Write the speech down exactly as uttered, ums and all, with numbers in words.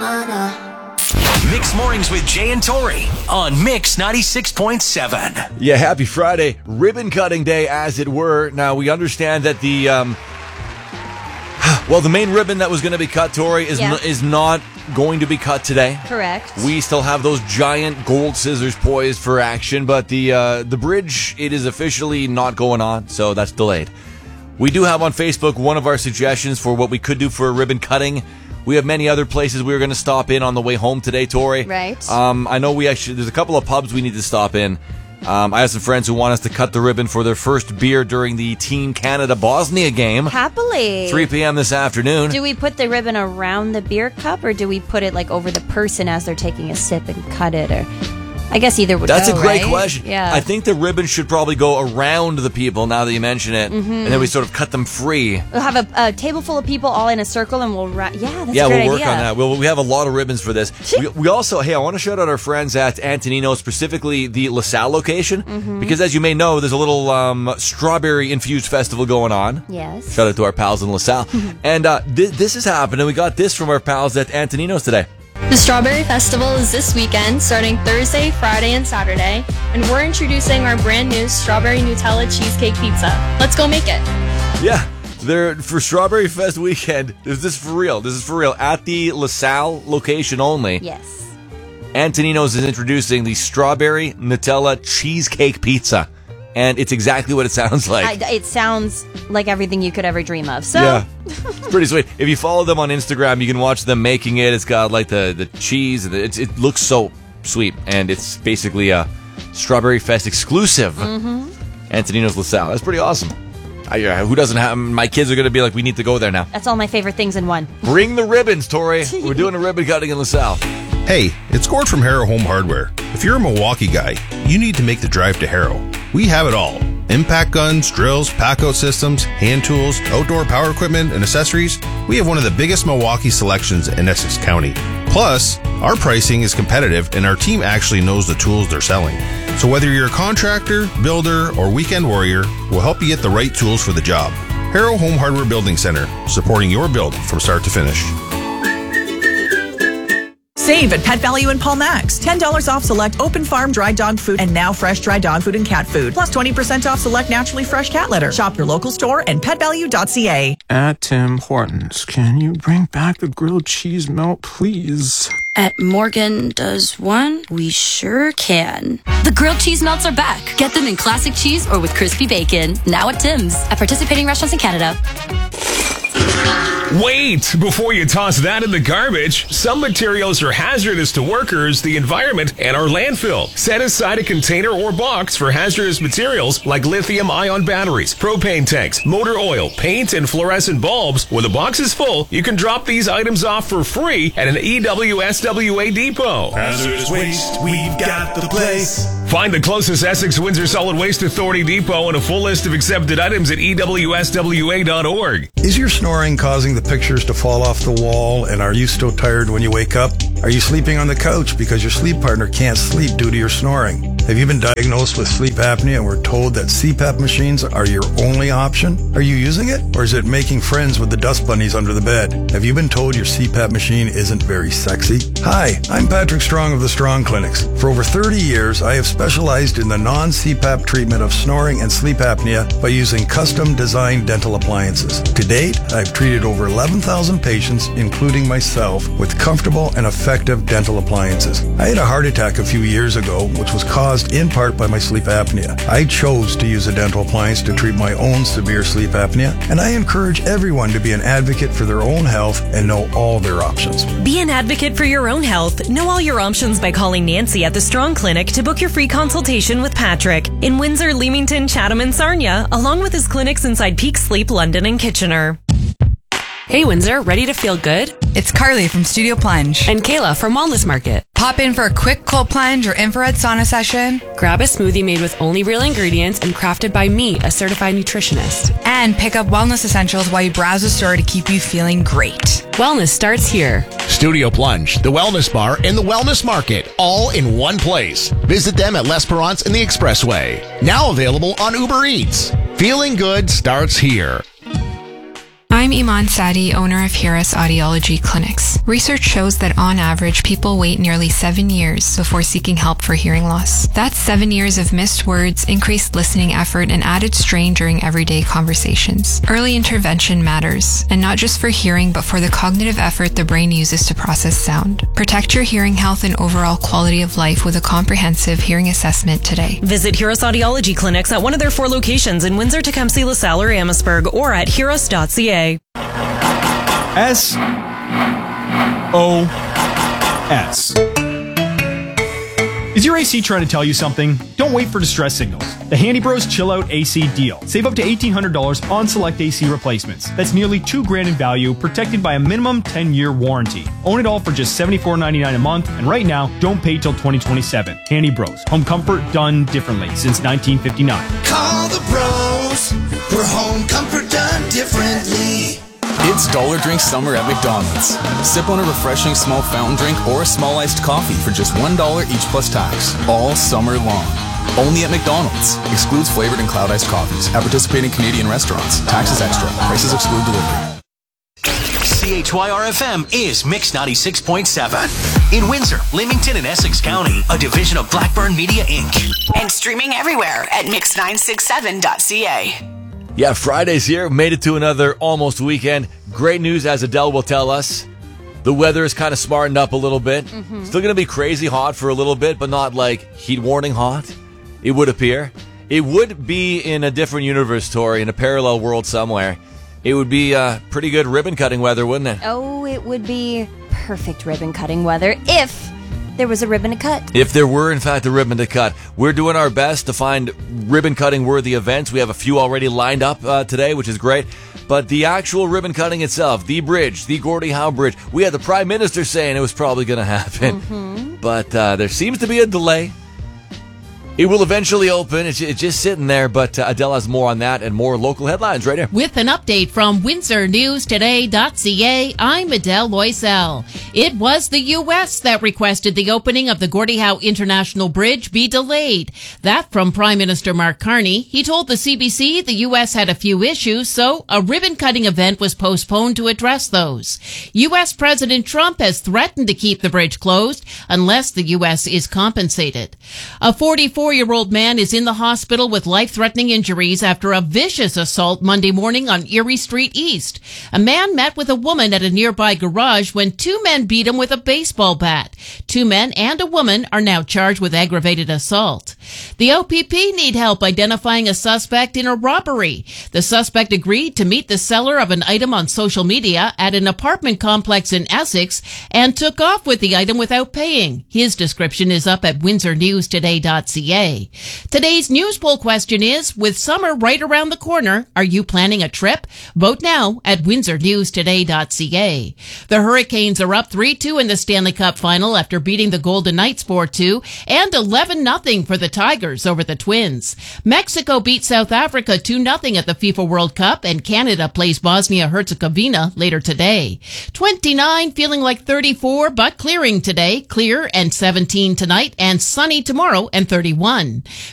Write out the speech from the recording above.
na-na. Mix Mornings with Jay and Tori on Mix ninety-six point seven. Yeah, happy Friday. Ribbon cutting day, as it were. Now, we understand that the, um, well, the main ribbon that was going to be cut, Tori, is, Yeah. n- is not going to be cut today. Correct. We still have those giant gold scissors poised for action, but the uh, the bridge, it is officially not going on, so that's delayed. We do have on Facebook one of our suggestions for what we could do for a ribbon cutting. We have many other places we were going to stop in on the way home today, Tori. Right. Um, I know we actually, there's a couple of pubs we need to stop in. Um, I have some friends who want us to cut the ribbon for their first beer during the Team Canada-Bosnia game. Happily. three p.m. this afternoon. Do we put the ribbon around the beer cup, or do we put it like over the person as they're taking a sip and cut it? Or I guess either would That's go, a great right? question. Yeah. I think the ribbon should probably go around the people now that you mention it, Mm-hmm. and then we sort of cut them free. We'll have a, a table full of people all in a circle, and we'll ra- yeah, that's Yeah, a great we'll work idea. on that. We'll, we have a lot of ribbons for this. we, we also, hey, I want to shout out our friends at Antonino, specifically the LaSalle location, Mm-hmm. because as you may know, there's a little um, strawberry-infused festival going on. Yes. Shout out to our pals in LaSalle. and uh, th- this is happening. We got this from our pals at Antonino's today. The Strawberry Festival is this weekend, starting Thursday, Friday, and Saturday, and we're introducing our brand new Strawberry Nutella Cheesecake Pizza. Let's go make it. Yeah, they're for Strawberry Fest weekend. Is this for real? This is for real. At the LaSalle location only. Yes. Antonino's is introducing the Strawberry Nutella Cheesecake Pizza. And it's exactly what it sounds like. I, it sounds like everything you could ever dream of. So Yeah, it's pretty sweet. If you follow them on Instagram, you can watch them making it. It's got like the, the cheese. And the, it's, it looks so sweet. And it's basically a Strawberry Fest exclusive. Mm-hmm. Antonino's LaSalle. That's pretty awesome. I, uh, who doesn't have... My kids are going to be like, we need to go there now. that's all my favorite things in one. Bring the ribbons, Tori. We're doing a ribbon cutting in LaSalle. Hey, it's Gord from Harrow Home Hardware. If you're a Milwaukee guy, you need to make the drive to Harrow. We have it all. Impact guns, drills, pack-out systems, hand tools, outdoor power equipment, and accessories. We have one of the biggest Milwaukee selections in Essex County. Plus, our pricing is competitive and our team actually knows the tools they're selling. So whether you're a contractor, builder, or weekend warrior, we'll help you get the right tools for the job. Harrow Home Hardware Building Center, supporting your build from start to finish. Save at Pet Value in Paul Max. ten dollars off select open farm dry dog food and now fresh dry dog food and cat food. Plus twenty percent off select naturally fresh cat litter. Shop your local store and pet value dot c a. At Tim Hortons, can you bring back the grilled cheese melt, please? At Morgan Does One, we sure can. The grilled cheese melts are back. Get them in classic cheese or with crispy bacon. Now at Tim's. At participating restaurants in Canada. Wait! Before you toss that in the garbage, some materials are hazardous to workers, the environment, and our landfill. Set aside a container or box for hazardous materials like lithium-ion batteries, propane tanks, motor oil, paint, and fluorescent bulbs. When the box is full, you can drop these items off for free at an E W S W A depot. Hazardous waste, we've got the place. Find the closest Essex Windsor Solid Waste Authority depot and a full list of accepted items at E W S W A dot org. Is your snoring causing the pictures to fall off the wall, and are you still tired when you wake up? Are you sleeping on the couch because your sleep partner can't sleep due to your snoring? Have you been diagnosed with sleep apnea and were told that C PAP machines are your only option? Are you using it, or is it making friends with the dust bunnies under the bed? Have you been told your C PAP machine isn't very sexy? Hi, I'm Patrick Strong of the Strong Clinics. For over thirty years, I have specialized in the non-C PAP treatment of snoring and sleep apnea by using custom-designed dental appliances. To date, I've treated over eleven thousand patients, including myself, with comfortable and effective dental appliances. I had a heart attack a few years ago, which was caused in part by my sleep apnea. I chose to use a dental appliance to treat my own severe sleep apnea, and I encourage everyone to be an advocate for their own health and know all their options. Be an advocate for your own health. Know all your options by calling Nancy at the Strong Clinic to book your free consultation with Patrick in Windsor, Leamington, Chatham, and Sarnia, along with his clinics inside Peak Sleep, London, and Kitchener. Hey Windsor, ready to feel good? It's Carly from Studio Plunge. And Kayla from Wellness Market. Pop in for a quick cold plunge or infrared sauna session. Grab a smoothie made with only real ingredients and crafted by me, a certified nutritionist. And pick up wellness essentials while you browse the store to keep you feeling great. Wellness starts here. Studio Plunge, the Wellness Bar, and the Wellness Market, all in one place. Visit them at L'Esperance in the Expressway. Now available on Uber Eats. Feeling good starts here. I'm Iman Sadi, owner of Hiras Audiology Clinics. Research shows that on average, people wait nearly seven years before seeking help for hearing loss. That's seven years of missed words, increased listening effort, and added strain during everyday conversations. Early intervention matters, and not just for hearing, but for the cognitive effort the brain uses to process sound. Protect your hearing health and overall quality of life with a comprehensive hearing assessment today. Visit Hiras Audiology Clinics at one of their four locations in Windsor, Tecumseh, LaSalle, or Amherstburg, or at hiras dot c a. S O S. Is your A C trying to tell you something? Don't wait for distress signals. The Handy Bros Chill Out A C deal. Save up to eighteen hundred dollars on select A C replacements. That's nearly two grand in value, protected by a minimum ten-year warranty. Own it all for just seventy-four ninety-nine a month, and right now, don't pay till twenty twenty-seven. Handy Bros. Home comfort done differently since nineteen fifty-nine. Call the bros for home comfort done differently. It's Dollar Drink Summer at McDonald's. Sip on a refreshing small fountain drink or a small iced coffee for just one dollar each plus tax, all summer long. Only at McDonald's. Excludes flavored and cloud iced coffees. At participating Canadian restaurants. Taxes extra. Prices exclude delivery. C H Y R F M is Mix ninety-six point seven. In Windsor, Leamington, and Essex County, a division of Blackburn Media Incorporated. And streaming everywhere at mix nine six seven dot c a. Yeah, Friday's here. Made it to another almost weekend. Great news, as Adele will tell us. The weather is kind of smartened up a little bit. Mm-hmm. Still going to be crazy hot for a little bit, but not like heat warning hot, it would appear. It would be in a different universe, Tori, in a parallel world somewhere. It would be uh, pretty good ribbon-cutting weather, wouldn't it? Oh, it would be perfect ribbon-cutting weather if there was a ribbon to cut. If there were, in fact, a ribbon to cut. We're doing our best to find ribbon-cutting worthy events. We have a few already lined up uh, today, which is great. But the actual ribbon cutting itself, the bridge, the Gordie Howe Bridge, we had the Prime Minister saying it was probably going to happen. Mm-hmm. But uh, there seems to be a delay. It will eventually open. It's, it's just sitting there, but uh, Adele has more on that and more local headlines right here. With an update from Windsor News Today dot c a, I'm Adele Loisel. It was the U S that requested the opening of the Gordie Howe International Bridge be delayed. That from Prime Minister Mark Carney. He told the C B C the U S had a few issues, so a ribbon-cutting event was postponed to address those. U S President Trump has threatened to keep the bridge closed unless the U S is compensated. A forty-four-year-old man is in the hospital with life-threatening injuries after a vicious assault Monday morning on Erie Street East. A man met with a woman at a nearby garage when two men beat him with a baseball bat. Two men and a woman are now charged with aggravated assault. The O P P need help identifying a suspect in a robbery. The suspect agreed to meet the seller of an item on social media at an apartment complex in Essex and took off with the item without paying. His description is up at windsor news today dot c a. Today's news poll question is, with summer right around the corner, are you planning a trip? Vote now at windsor news today dot c a. The Hurricanes are up three two in the Stanley Cup final after beating the Golden Knights four two and eleven nothing for the Tigers over the Twins. Mexico beat South Africa two nothing at the FIFA World Cup, and Canada plays Bosnia-Herzegovina later today. twenty-nine, feeling like thirty-four, but clearing today. Clear and seventeen tonight, and sunny tomorrow and thirty-one.